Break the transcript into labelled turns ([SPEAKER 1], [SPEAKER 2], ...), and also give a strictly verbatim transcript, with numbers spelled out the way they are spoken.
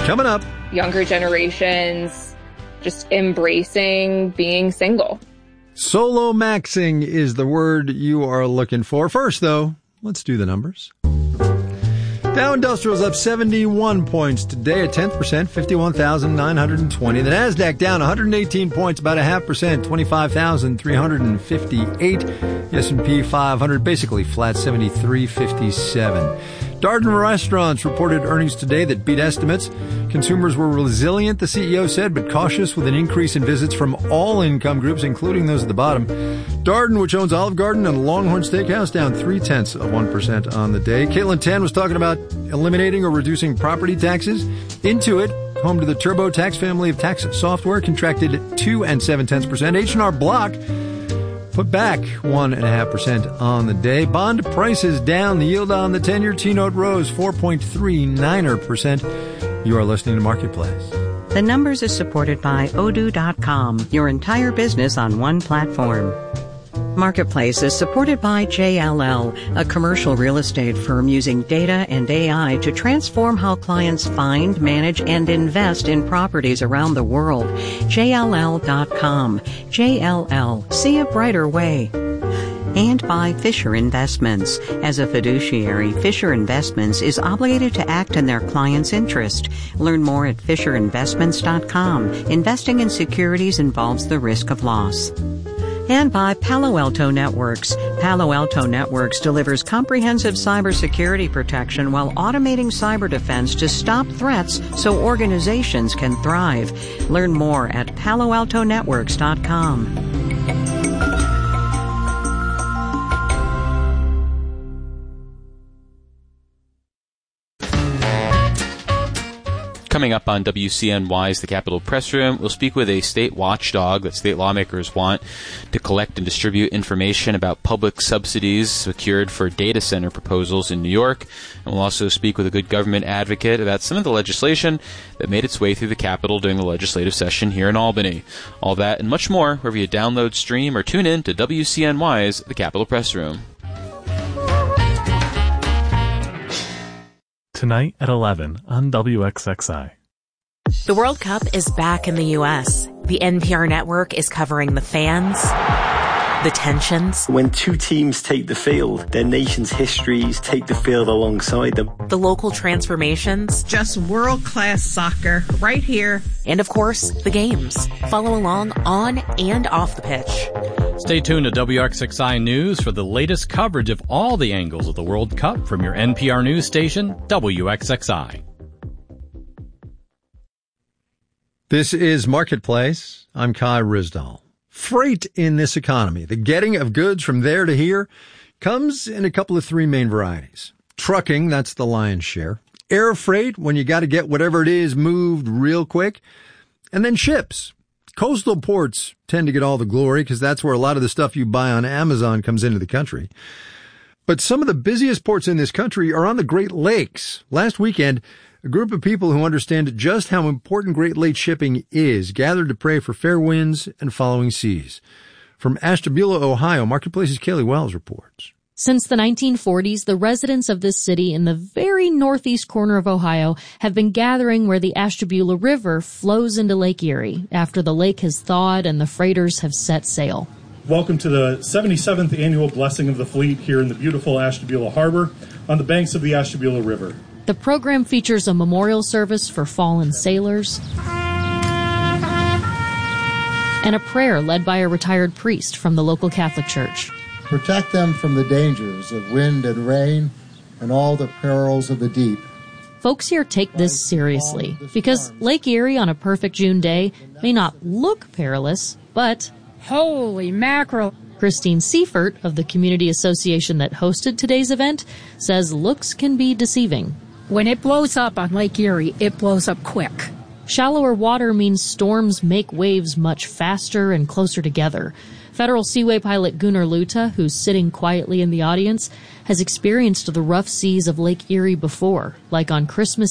[SPEAKER 1] Coming up.
[SPEAKER 2] Younger generations just embracing being single.
[SPEAKER 1] Solo maxing is the word you are looking for. First, though, let's do the numbers. Dow Industrial's up seventy-one points today, a tenth percent, fifty-one thousand nine hundred twenty. The Nasdaq down one hundred eighteen points, about a half percent, twenty-five thousand three hundred fifty-eight. The S and P five hundred basically flat, seventy-three fifty-seven. Darden Restaurants reported earnings today that beat estimates. Consumers were resilient, the C E O said, but cautious with an increase in visits from all income groups, including those at the bottom. Darden, which owns Olive Garden and Longhorn Steakhouse, down three-tenths of one percent on the day. Caitlin Tan was talking about eliminating or reducing property taxes. Intuit, home to the TurboTax family of tax software, contracted two and seven-tenths percent. H and R Block put back one and a half percent on the day. Bond prices down. The yield on the ten-year T-note rose four point three nine percent. You are listening to Marketplace.
[SPEAKER 3] The Numbers is supported by Odoo dot com, your entire business on one platform. Marketplace is supported by J L L, a commercial real estate firm using data and A I to transform how clients find, manage, and invest in properties around the world. J L L dot com. J L L. See a brighter way. And by Fisher Investments. As a fiduciary, Fisher Investments is obligated to act in their client's interest. Learn more at Fisher Investments dot com. Investing in securities involves the risk of loss. And by Palo Alto Networks. Palo Alto Networks delivers comprehensive cybersecurity protection while automating cyber defense to stop threats so organizations can thrive. Learn more at Palo Alto Networks dot com.
[SPEAKER 4] Coming up on W C N Y's The Capitol Press Room, we'll speak with a state watchdog that state lawmakers want to collect and distribute information about public subsidies secured for data center proposals in New York. And we'll also speak with a good government advocate about some of the legislation that made its way through the Capitol during the legislative session here in Albany. All that and much more wherever you download, stream, or tune in to W C N Y's The Capitol Press Room.
[SPEAKER 5] Tonight at eleven on W X X I.
[SPEAKER 6] The World Cup is back in the U S. The N P R network is covering the fans, the tensions.
[SPEAKER 7] When two teams take the field, their nation's histories take the field alongside them.
[SPEAKER 6] The local transformations.
[SPEAKER 8] Just world-class soccer right here.
[SPEAKER 6] And of course, the games. Follow along on and off the pitch.
[SPEAKER 9] Stay tuned to W X X I News for the latest coverage of all the angles of the World Cup from your N P R news station, W X X I.
[SPEAKER 1] This is Marketplace. I'm Kai Ryssdal. Freight in this economy, the getting of goods from there to here, comes in a couple of three main varieties. Trucking, that's the lion's share. Air freight, when you got to get whatever it is moved real quick. And then ships. Coastal ports tend to get all the glory because that's where a lot of the stuff you buy on Amazon comes into the country. But some of the busiest ports in this country are on the Great Lakes. Last weekend, a group of people who understand just how important Great Lakes shipping is gathered to pray for fair winds and following seas. From Ashtabula, Ohio, Marketplace's Kaylee Wells reports.
[SPEAKER 10] Since the nineteen forties, the residents of this city in the very northeast corner of Ohio have been gathering where the Ashtabula River flows into Lake Erie after the lake has thawed and the freighters have set sail.
[SPEAKER 11] Welcome to the seventy-seventh annual Blessing of the Fleet here in the beautiful Ashtabula Harbor on the banks of the Ashtabula River.
[SPEAKER 10] The program features a memorial service for fallen sailors and a prayer led by a retired priest from the local Catholic Church.
[SPEAKER 12] Protect them from the dangers of wind and rain and all the perils of the deep.
[SPEAKER 10] Folks here take this seriously because Lake Erie on a perfect June day may not look perilous, but...
[SPEAKER 13] Holy mackerel!
[SPEAKER 10] Christine Seifert of the community association that hosted today's event says looks can be deceiving.
[SPEAKER 13] When it blows up on Lake Erie, it blows up quick.
[SPEAKER 10] Shallower water means storms make waves much faster and closer together. Federal Seaway pilot Gunnar Luta, who's sitting quietly in the audience, has experienced the rough seas of Lake Erie before, like on Christmas